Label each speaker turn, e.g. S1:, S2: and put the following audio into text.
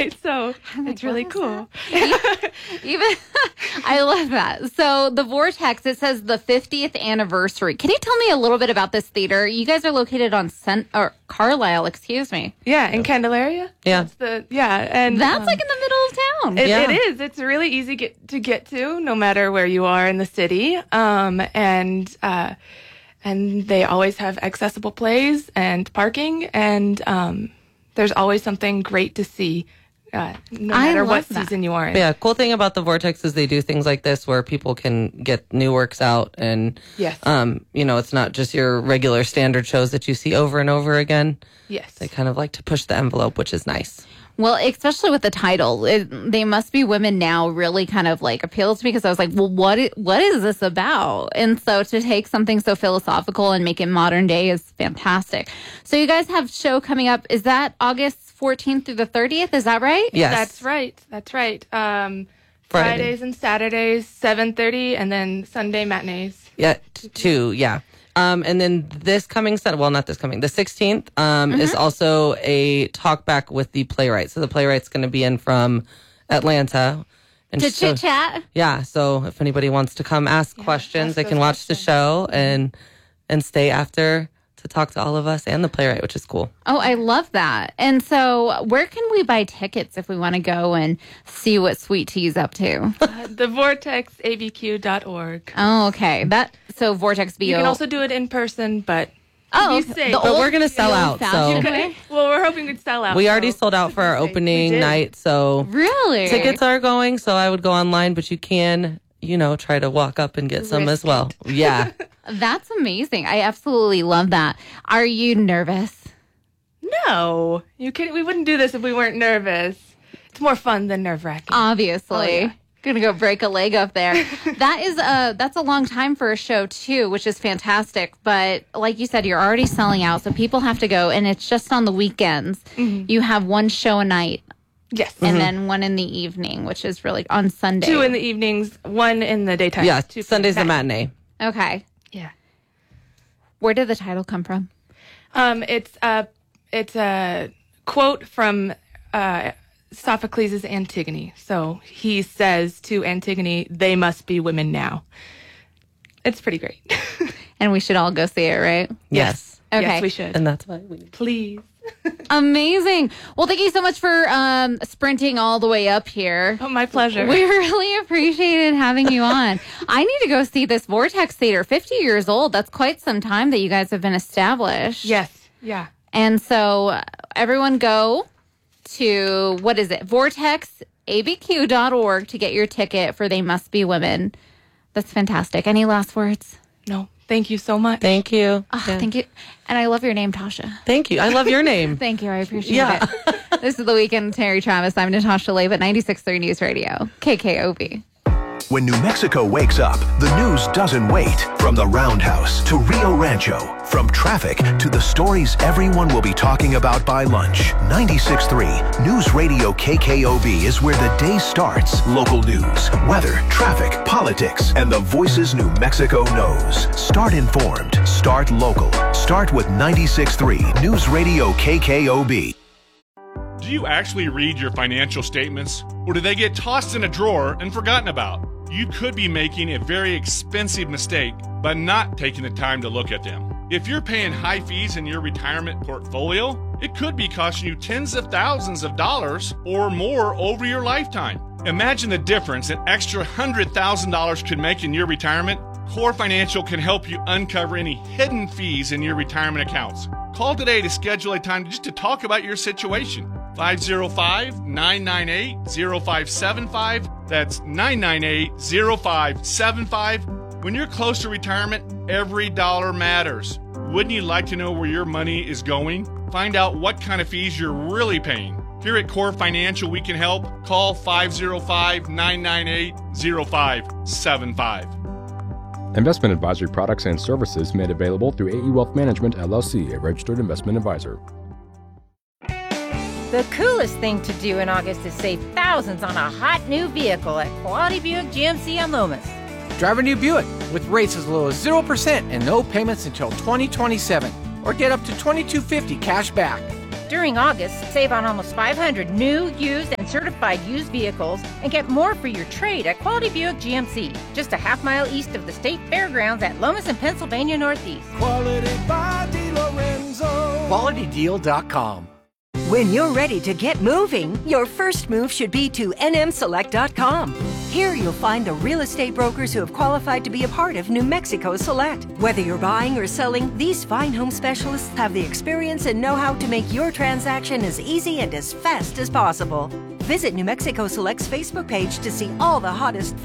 S1: right? So it's really cool.
S2: Even I love that. So the Vortex, it says the 50th anniversary. Can you tell me a little bit about this theater? You guys are located on Carlisle, excuse me.
S1: Yeah, in Candelaria.
S3: Yeah.
S1: And
S2: that's like in the middle of town.
S1: It is. It's really easy to get to, no matter where you are in the city. And they always have accessible plays and parking, and there's always something great to see, no matter what season you are in.
S3: Yeah, cool thing about the Vortex is they do things like this where people can get new works out, and
S1: yes,
S3: it's not just your regular standard shows that you see over and over again.
S1: Yes,
S3: they kind of like to push the envelope, which is nice.
S2: Well, especially with the title, They Must Be Women Now really kind of like appeals to me, because I was like, well, what is this about? And so to take something so philosophical and make it modern day is fantastic. So you guys have show coming up. Is that August 14th through the 30th? Is that right?
S3: Yes.
S1: That's right. Fridays and Saturdays, 7:30, and then Sunday matinees.
S3: Yeah, 2, yeah. And then this coming Sunday, well, not this coming, the 16th is also a talk back with the playwright. So the playwright's going to be in from Atlanta. And
S2: to chit chat?
S3: Yeah. So if anybody wants to come ask questions, they can watch the show and stay after to talk to all of us and the playwright, which is cool.
S2: Oh, I love that. And so where can we buy tickets if we want to go and see what Sweet Tea's up to?
S1: thevortexabq.org.
S2: Oh, okay. So Vortex BO.
S1: You can also do it in person, but
S3: but we're going to sell out. So
S1: well, we're hoping we'd sell out.
S3: We already sold out for our opening night, so
S2: really
S3: tickets are going. So I would go online, but you can, try to walk up and get some as well. Yeah.
S2: That's amazing. I absolutely love that. Are you nervous?
S1: No, you kidding? We wouldn't do this if we weren't nervous. It's more fun than nerve-wracking.
S2: Obviously.
S1: Oh, yeah.
S2: Gonna go break a leg up there. That's a long time for a show too, which is fantastic. But like you said, you're already selling out, so people have to go, and it's just on the weekends. Mm-hmm. You have one show a night.
S1: Yes.
S2: And then one in the evening, which is really on Sunday.
S1: 2 in the evenings, 1 in the daytime.
S3: Yeah, Sunday's the matinee.
S2: Okay.
S1: Yeah.
S2: Where did the title come from?
S1: It's a quote from Sophocles' Antigone. So he says to Antigone, "They must be women now." It's pretty great.
S2: And we should all go see it, right?
S3: Yes.
S2: Okay.
S1: Yes, we should.
S3: And that's why
S1: Please.
S2: Amazing. Well, thank you so much for sprinting all the way up here.
S1: Oh, my pleasure.
S2: We really appreciated having you on. I need to go see this Vortex Theater. 50 years old. That's quite some time that you guys have been established.
S1: Yes. Yeah.
S2: And so everyone go to, vortexabq.org to get your ticket for They Must Be Women. That's fantastic. Any last words?
S1: No. Thank you so much.
S3: Thank you.
S2: Oh, thank you. And I love your name, Tasha.
S3: Thank you. I love your name.
S2: Thank you. I appreciate it. This is The Weekend with Terry Travis. I'm Natasha Leib at 96.3 News Radio, KKOB.
S4: When New Mexico wakes up, the news doesn't wait. From the Roundhouse to Rio Rancho, from traffic to the stories everyone will be talking about by lunch. 96.3 News Radio KKOB is where the day starts. Local news, weather, traffic, politics, and the voices New Mexico knows. Start informed. Start local. Start with 96.3 News Radio KKOB.
S5: Do you actually read your financial statements, or do they get tossed in a drawer and forgotten about? You could be making a very expensive mistake by not taking the time to look at them. If you're paying high fees in your retirement portfolio, it could be costing you tens of thousands of dollars or more over your lifetime. Imagine the difference an extra $100,000 could make in your retirement. Core Financial can help you uncover any hidden fees in your retirement accounts. Call today to schedule a time just to talk about your situation. 505-998-0575. That's 998-0575. When you're close to retirement, every dollar matters. Wouldn't you like to know where your money is going? Find out what kind of fees you're really paying. Here at Core Financial, we can help. Call 505-998-0575.
S6: Investment advisory products and services made available through AE Wealth Management, LLC, a registered investment advisor.
S7: The coolest thing to do in August is save thousands on a hot new vehicle at Quality Buick GMC on Loomis.
S8: Drive a new Buick with rates as low as 0% and no payments until 2027. Or get up to $2,250 cash back.
S7: During August, save on almost 500 new, used, and and certified used vehicles and get more for your trade at Quality Buick GMC, just a half-mile east of the State Fairgrounds at Lomas and Pennsylvania Northeast.
S9: Quality by DiLorenzo.
S8: QualityDeal.com.
S10: When you're ready to get moving, your first move should be to nmselect.com. Here you'll find the real estate brokers who have qualified to be a part of New Mexico Select. Whether you're buying or selling, these fine home specialists have the experience and know-how to make your transaction as easy and as fast as possible. Visit New Mexico Select's Facebook page to see all the hottest